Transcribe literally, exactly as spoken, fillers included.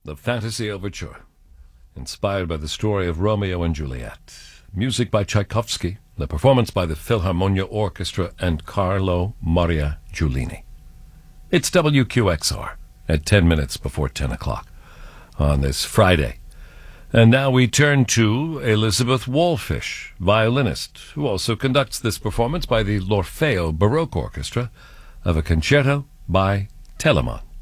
the Fantasy Overture, inspired by the story of Romeo and Juliet. Music by Tchaikovsky, the performance by the Philharmonia Orchestra and Carlo Maria Giulini. It's W Q X R at ten minutes before ten o'clock on this Friday. And now we turn to Elizabeth Wallfish, violinist, who also conducts this performance by the L'Orfeo Baroque Orchestra of a concerto by Telemann.